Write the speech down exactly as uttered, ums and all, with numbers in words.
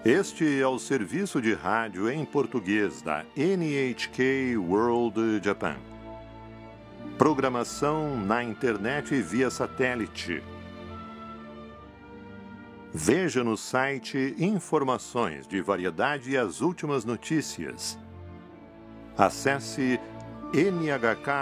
Este é o serviço de rádio em português da N H K World Japan. Programação na internet via satélite. Veja no site informações de variedade e as últimas notícias. Acesse N H K